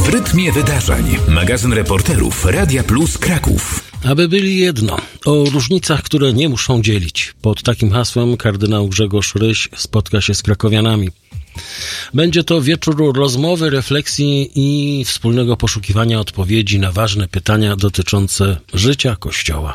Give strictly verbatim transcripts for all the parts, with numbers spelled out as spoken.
W rytmie wydarzeń. Magazyn reporterów Radia Plus Kraków. Aby byli jedno. O różnicach, które nie muszą dzielić. Pod takim hasłem kardynał Grzegorz Ryś spotka się z krakowianami. Będzie to wieczór rozmowy, refleksji i wspólnego poszukiwania odpowiedzi na ważne pytania dotyczące życia Kościoła.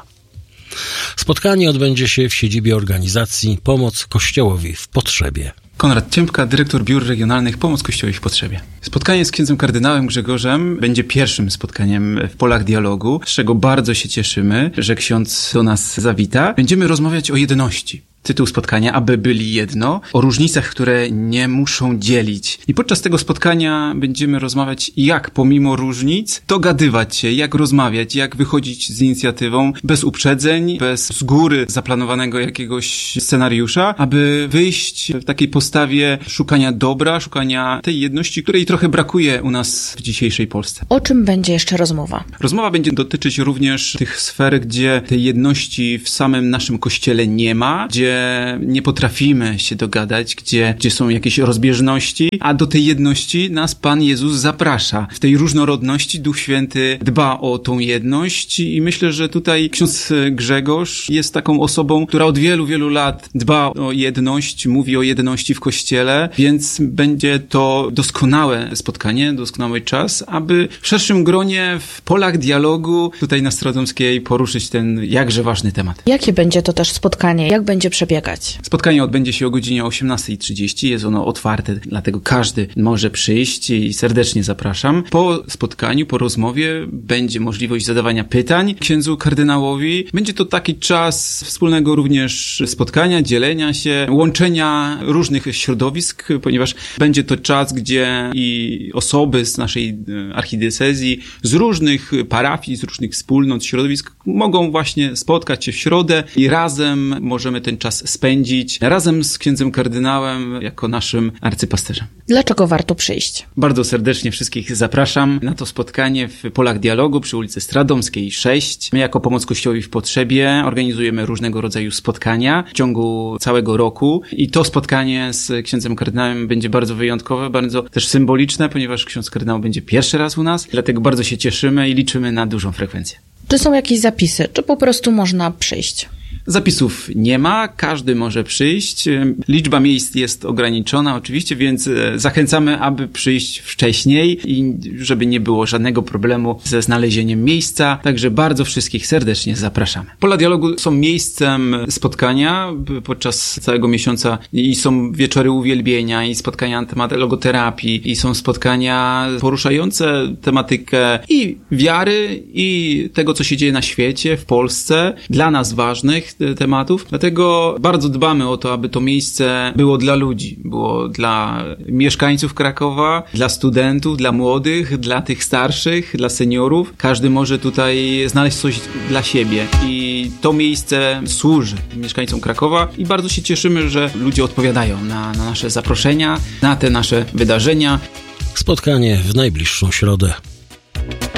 Spotkanie odbędzie się w siedzibie organizacji Pomoc Kościołowi w Potrzebie. Konrad Ciępka, dyrektor biur regionalnych Pomoc Kościołowi w Potrzebie. Spotkanie z księdzem kardynałem Grzegorzem będzie pierwszym spotkaniem w Polach Dialogu, z czego bardzo się cieszymy, że ksiądz do nas zawita. Będziemy rozmawiać o jedności. Tytuł spotkania, aby byli jedno, o różnicach, które nie muszą dzielić. I podczas tego spotkania będziemy rozmawiać, jak pomimo różnic dogadywać się, jak rozmawiać, jak wychodzić z inicjatywą bez uprzedzeń, bez z góry zaplanowanego jakiegoś scenariusza, aby wyjść w takiej postawie szukania dobra, szukania tej jedności, której trochę brakuje u nas w dzisiejszej Polsce. O czym będzie jeszcze rozmowa? Rozmowa będzie dotyczyć również tych sfer, gdzie tej jedności w samym naszym Kościele nie ma, gdzie nie potrafimy się dogadać, gdzie, gdzie są jakieś rozbieżności, a do tej jedności nas Pan Jezus zaprasza. W tej różnorodności Duch Święty dba o tą jedność i myślę, że tutaj ksiądz Grzegorz jest taką osobą, która od wielu, wielu lat dba o jedność, mówi o jedności w Kościele, więc będzie to doskonałe spotkanie, doskonały czas, aby w szerszym gronie w Polach Dialogu tutaj na Stradomskiej poruszyć ten jakże ważny temat. Jakie będzie to też spotkanie? Jak będzie przebiegać? Spotkanie odbędzie się o godzinie osiemnastej trzydzieści. Jest ono otwarte, dlatego każdy może przyjść i serdecznie zapraszam. Po spotkaniu, po rozmowie będzie możliwość zadawania pytań księdzu kardynałowi. Będzie to taki czas wspólnego również spotkania, dzielenia się, łączenia różnych środowisk, ponieważ będzie to czas, gdzie i osoby z naszej archidiecezji, z różnych parafii, z różnych wspólnot, środowisk mogą właśnie spotkać się w środę i razem możemy ten czas spędzić razem z księdzem kardynałem jako naszym arcypasterzem. Dlaczego warto przyjść? Bardzo serdecznie wszystkich zapraszam na to spotkanie w Polach Dialogu przy ulicy Stradomskiej sześć. My jako Pomoc Kościołowi w Potrzebie organizujemy różnego rodzaju spotkania w ciągu całego roku i to spotkanie z księdzem kardynałem będzie bardzo wyjątkowe, bardzo też symboliczne, ponieważ ksiądz kardynał będzie pierwszy raz u nas, dlatego bardzo się cieszymy i liczymy na dużą frekwencję. Czy są jakieś zapisy, czy po prostu można przyjść? Zapisów nie ma, każdy może przyjść. Liczba miejsc jest ograniczona oczywiście, więc zachęcamy, aby przyjść wcześniej i żeby nie było żadnego problemu ze znalezieniem miejsca. Także bardzo wszystkich serdecznie zapraszamy. Pola Dialogu są miejscem spotkania podczas całego miesiąca i są wieczory uwielbienia i spotkania na temat logoterapii i są spotkania poruszające tematykę i wiary i tego, co się dzieje na świecie, w Polsce, dla nas ważnych tematów. Dlatego bardzo dbamy o to, aby to miejsce było dla ludzi. Było dla mieszkańców Krakowa, dla studentów, dla młodych, dla tych starszych, dla seniorów. Każdy może tutaj znaleźć coś dla siebie i to miejsce służy mieszkańcom Krakowa i bardzo się cieszymy, że ludzie odpowiadają na, na nasze zaproszenia, na te nasze wydarzenia. Spotkanie w najbliższą środę.